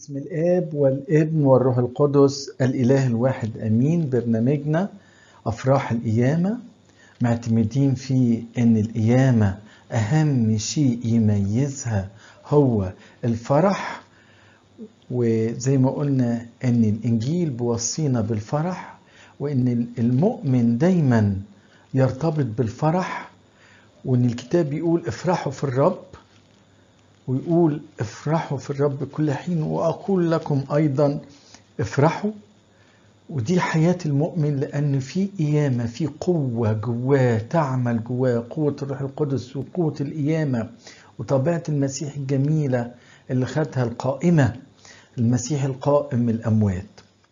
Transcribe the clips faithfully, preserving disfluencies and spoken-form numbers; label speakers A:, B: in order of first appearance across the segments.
A: باسم الآب والابن والروح القدس الإله الواحد أمين. برنامجنا أفراح القيامة، معتمدين فيه إن القيامة أهم شيء يميزها هو الفرح. وزي ما قلنا إن الإنجيل بيوصينا بالفرح، وإن المؤمن دايما يرتبط بالفرح، وإن الكتاب بيقول افرحوا في الرب، ويقول افرحوا في الرب كل حين وأقول لكم أيضا افرحوا. ودي حياة المؤمن، لأن في قيامة، في قوة جواه تعمل جواه، قوة الروح القدس وقوة القيامة وطبيعة المسيح الجميلة اللي خدها القائمة، المسيح القائم من الأموات.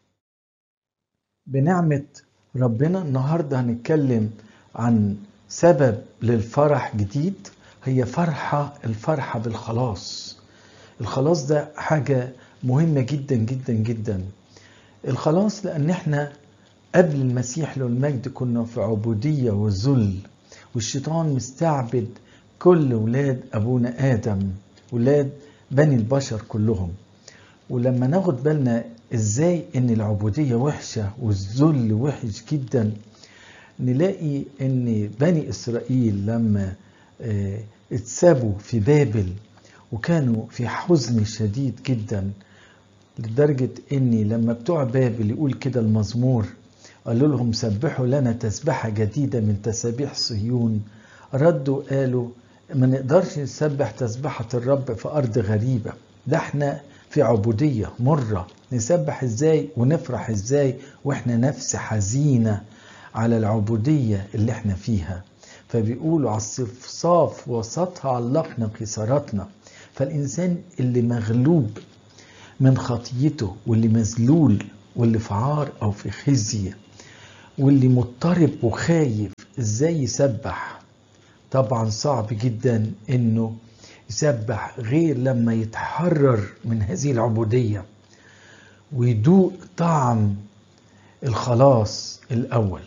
A: بنعمة ربنا النهاردة هنتكلم عن سبب للفرح جديد، هي فرحة الفرحة بالخلاص. الخلاص ده حاجة مهمة جدا جدا جدا. الخلاص لأن احنا قبل المسيح له المجد كنا في عبودية وذل، والشيطان مستعبد كل ولاد أبونا آدم، ولاد بني البشر كلهم. ولما ناخد بالنا ازاي ان العبودية وحشة والذل وحش جدا، نلاقي ان بني إسرائيل لما اه اتسابوا في بابل وكانوا في حزن شديد جدا، لدرجة اني لما بتوع بابل يقول كده المزمور، قالوا لهم سبحوا لنا تسبحة جديدة من تسابيح صهيون، ردوا قالوا ما نقدرش نسبح تسبحة الرب في أرض غريبة، ده احنا في عبودية مرة، نسبح ازاي ونفرح ازاي واحنا نفس حزينة على العبودية اللي احنا فيها. فبيقولوا على الصفصاف وسطها علقنا قيصراتنا. فالإنسان اللي مغلوب من خطيته، واللي مذلول، واللي في عار أو في خزي، واللي مضطرب وخايف، ازاي يسبح؟ طبعا صعب جدا انه يسبح غير لما يتحرر من هذه العبودية ويدوق طعم الخلاص الأول.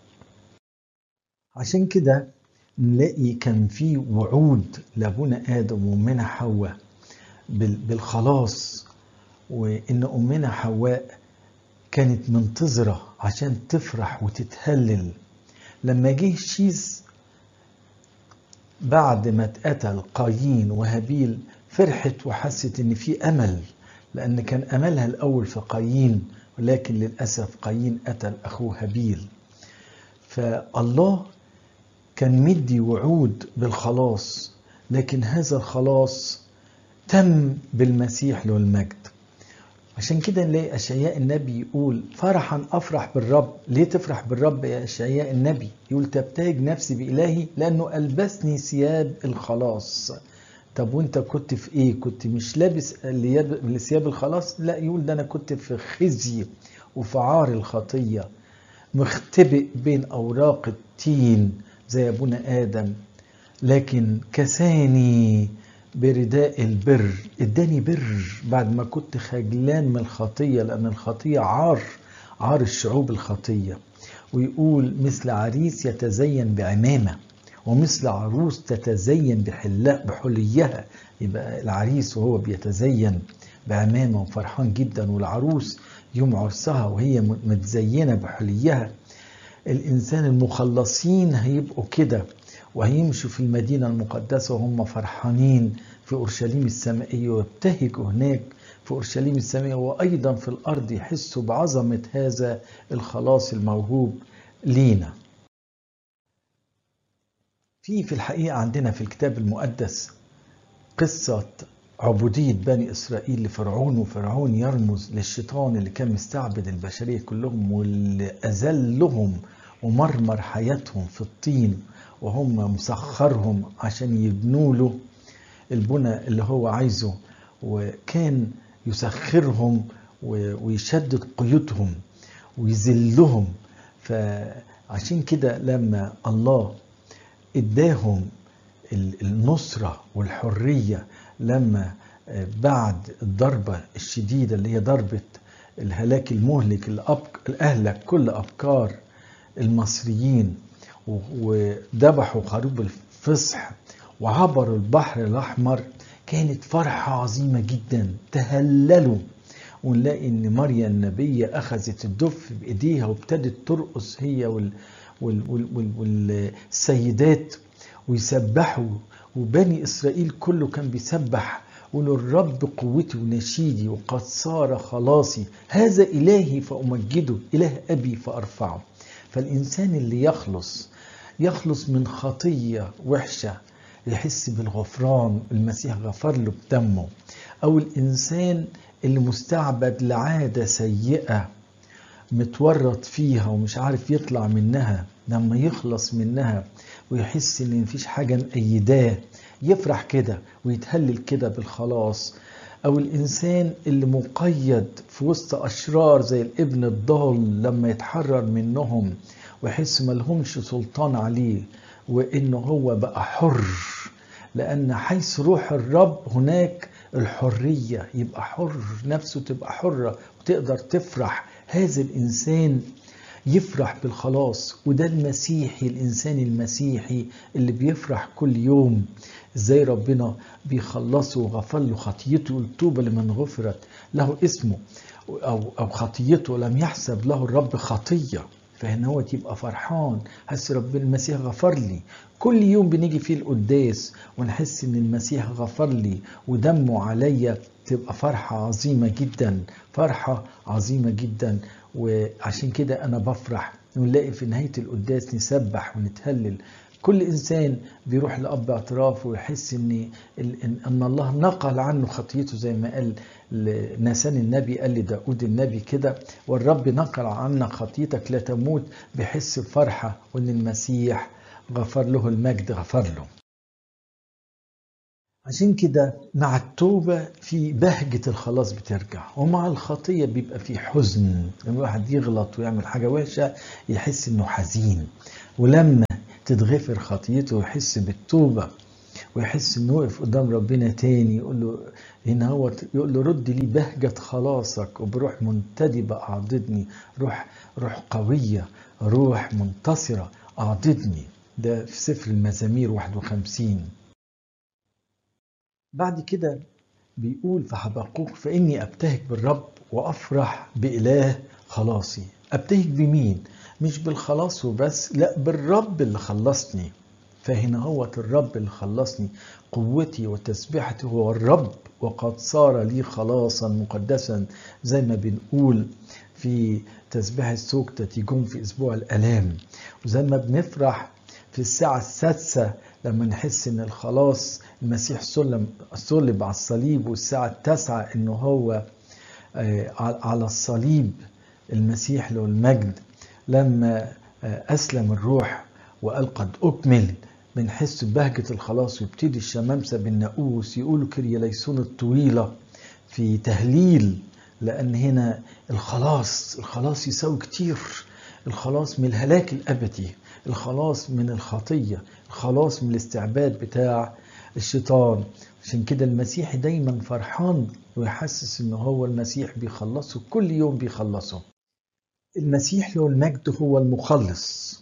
A: عشان كده نلاقي كان في وعود لأبونا آدم وأمنا حواء بالخلاص، وإن أمنا حواء كانت منتظرة عشان تفرح وتتهلل. لما جه شيز بعد ما اتقتل قايين وهابيل، فرحت وحست ان في امل، لان كان املها الاول في قايين، ولكن للاسف قايين قتل اخوه هابيل. فالله كان مدي وعود بالخلاص، لكن هذا الخلاص تم بالمسيح له المجد. عشان كده نلاقي أشعياء النبي يقول فرحا أفرح بالرب. ليه تفرح بالرب يا أشعياء النبي؟ يقول تبتهج نفسي بإلهي لأنه ألبسني ثياب الخلاص. طب وانت كنت في ايه؟ كنت مش لابس ثياب الخلاص؟ لا، يقول ده أنا كنت في خزي وفي عار الخطية، مختبئ بين أوراق التين زي أبونا آدم، لكن كساني برداء البر، اداني بر بعد ما كنت خجلان من الخطية، لأن الخطية عار، عار الشعوب الخطية. ويقول مثل عريس يتزين بعمامة، ومثل عروس تتزين بحليها. يبقى العريس وهو بيتزين بعمامة وفرحان جدا، والعروس يوم عرسها وهي متزينة بحليها. الإنسان المخلصين هيبقوا كده، وهيمشوا في المدينة المقدسة وهم فرحانين في أورشليم السمائية، ويبتهجوا هناك في أورشليم السمائية، وأيضا في الأرض يحسوا بعظمة هذا الخلاص الموهوب لينا. في في الحقيقة عندنا في الكتاب المقدس قصة عبودية بني إسرائيل لفرعون، وفرعون يرمز للشيطان اللي كان مستعبد البشرية كلهم، واللي أذلهم ومرمر حياتهم في الطين، وهم مسخرهم عشان يبنوا له البنى اللي هو عايزه، وكان يسخرهم ويشدد قيودهم ويذلهم. فعشان كده لما الله اداهم النصرة والحرية، لما بعد الضربة الشديدة اللي هي ضربة الهلاك المهلك اللي أهلك كل أبكار المصريين، وذبحوا خروف الفصح وعبروا البحر الأحمر، كانت فرحة عظيمة جدا، تهللوا ونلاقي ان مريم النبية اخذت الدف بايديها وابتدت ترقص هي وال وال وال وال والسيدات ويسبحوا، وبني اسرائيل كله كان بيسبح قولوا الرب قوتي ونشيدي وقد صار خلاصي، هذا إلهي فأمجده، إله أبي فأرفعه. فالإنسان اللي يخلص يخلص من خطية وحشة يحس بالغفران، المسيح غفر له بدمه. أو الإنسان اللي مستعبد لعادة سيئة متورط فيها ومش عارف يطلع منها، لما يخلص منها ويحس ان مفيش حاجة مأيداه يفرح كده ويتهلل كده بالخلاص. او الانسان اللي مقيد في وسط اشرار زي الابن الضال لما يتحرر منهم ويحس ملهمش سلطان عليه وانه هو بقى حر، لان حيث روح الرب هناك الحرية، يبقى حر، نفسه تبقى حرة وتقدر تفرح. هذا الإنسان يفرح بالخلاص، وده المسيحي، الإنسان المسيحي اللي بيفرح كل يوم ازاي ربنا بيخلصه وغفر له خطيته. التوبة لمن غفرت له اسمه أو, أو خطيته لم يحسب له الرب خطية، فهنا هو تبقى فرحان حس ربنا المسيح غفر لي. كل يوم بنيجي فيه القداس ونحس ان المسيح غفر لي ودمه عليا، تبقى فرحة عظيمة جدا، فرحة عظيمة جدا. وعشان كده انا بفرح ونلاقي في نهاية القداس نسبح ونتهلل. كل انسان بيروح لأب اعتراف ويحس ان ان الله نقل عنه خطيته، زي ما قال ناسان النبي قال لداود النبي كده، والرب نقل عنك خطيتك لا تموت، بيحس بفرحة وان المسيح غفر له، المجد غفر له. عشان كده مع التوبة في بهجة الخلاص بترجع، ومع الخطية بيبقى في حزن. لما الواحد يغلط ويعمل حاجة وحشة يحس انه حزين، ولما تتغفر خطيته ويحس بالتوبة ويحس انه وقف قدام ربنا تاني يقول له هنا هو يقول له رد لي بهجة خلاصك وبروح منتدبة اعضدني، روح روح قوية، روح منتصرة اعضدني. ده في سفر المزامير واحد وخمسين. بعد كده بيقول في حبقوق فإني أبتهج بالرب وأفرح بإله خلاصي. أبتهج بمين؟ مش بالخلاص وبس، لا بالرب اللي خلصني. فهنا هو الرب اللي خلصني، قوتي وتسبيحتي هو الرب وقد صار لي خلاصا مقدسا، زي ما بنقول في تسبيح السوكتة تيجون في أسبوع الألام. وزي ما بنفرح في الساعة السادسة لما نحس ان الخلاص المسيح سلم صلب على الصليب، والساعة التاسعة انه هو على الصليب المسيح له المجد لما أسلم الروح وقال قد أكمل، بنحس ببهجة الخلاص. ويبتدي الشمامسة بالناقوس يقولوا كرياليسون الطويلة في تهليل، لأن هنا الخلاص الخلاص يساوي كتير. الخلاص من الهلاك الأبدي، الخلاص من الخطية، الخلاص من الاستعباد بتاع الشيطان. عشان كده المسيح دايما فرحان ويحسس انه هو المسيح بيخلصه، كل يوم بيخلصه. المسيح له المجد هو المخلص،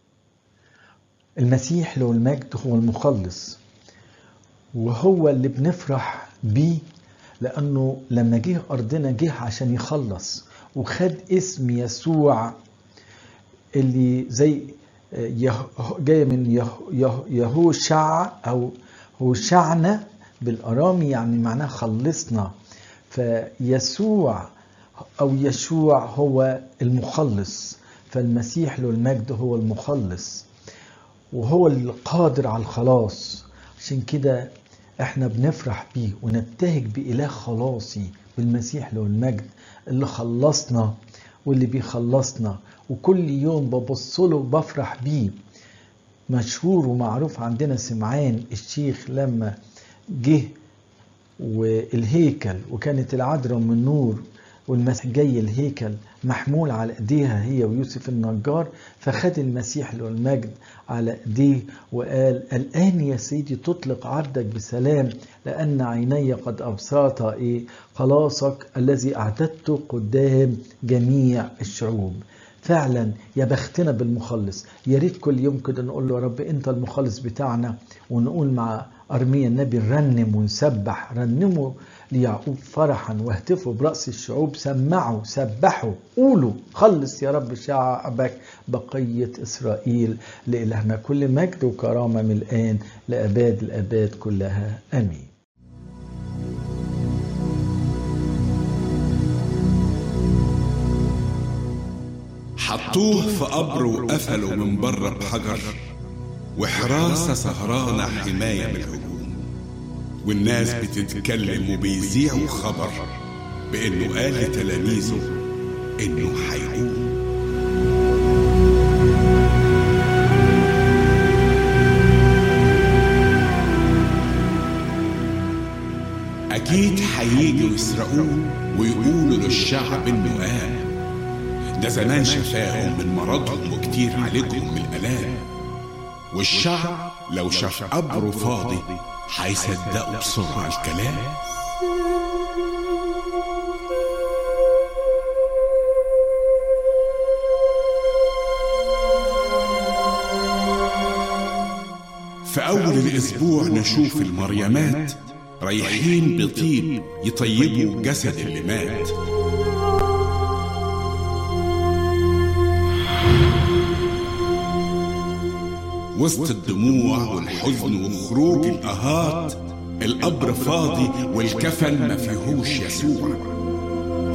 A: المسيح له المجد هو المخلص، وهو اللي بنفرح بيه، لأنه لما جه أرضنا جه عشان يخلص، وخد اسم يسوع اللي زي جاي من يهوشع أو هوشعنا بالأرامي، يعني معناه خلصنا. فيسوع أو يشوع هو المخلص، فالمسيح له المجد هو المخلص وهو القادر على الخلاص. عشان كده احنا بنفرح بيه ونبتهج بإله خلاصي، بالمسيح له المجد اللي خلصنا واللي بيخلصنا، وكل يوم ببصله بفرح بيه. مشهور ومعروف عندنا سمعان الشيخ لما جه والهيكل وكانت العذراء من نور والمسيح جاي الهيكل محمول على ايديها هي ويوسف النجار، فخد المسيح له المجد على ايديه وقال الآن يا سيدي تطلق عبدك بسلام، لأن عيني قد أبصرتا إيه خلاصك الذي أعددته قدام جميع الشعوب. فعلا يا بختنا بالمخلص. يا ريت كل يوم كده نقول له يا رب انت المخلص بتاعنا، ونقول مع أرميا النبي رنم ونسبح، رنموا ليعقوب فرحا واهتفوا برأس الشعوب، سمعوا سبحوا قولوا خلص يا رب شعبك بقية إسرائيل. لإلهنا كل مجد وكرامة من الآن لأباد الأباد كلها آمين.
B: حطوه في قبر وقفلوا من بره بحجر، وحراسة سهرانة حماية من الهجوم، والناس بتتكلم وبيذيعوا خبر بأنه قال لتلاميذه إنه هيقوم. أكيد هييجوا يسرقوه ويقولوا للشعب إنه قام. ده زمان شفاهم من مرضهم وكتير عالجهم من الآلام، والشعب لو شاف قبره فاضي هيصدقوا بسرعة الكلام. في أول الأسبوع نشوف المريمات رايحين بطيب يطيبوا جسد اللي مات. وسط الدموع والحزن وخروج الآهات، القبر فاضي والكفن ما فيهوش يسوع.